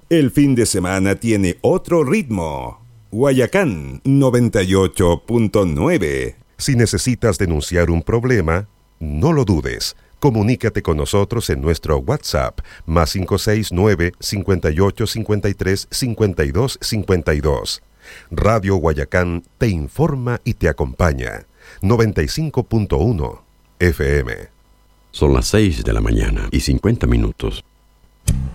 El fin de semana tiene otro ritmo. Guayacán 98.9. Si necesitas denunciar un problema, no lo dudes. Comunícate con nosotros en nuestro WhatsApp +569 58 53 52 52. Radio Guayacán te informa y te acompaña. 95.1 FM. Son las 6:50 a.m.